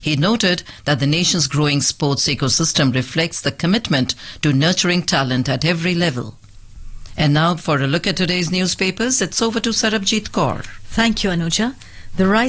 He noted that the nation's growing sports ecosystem reflects the commitment to nurturing talent at every level. And now for a look at today's newspapers, it's over to Sarabjit Kaur. Thank you, Anuja. The rise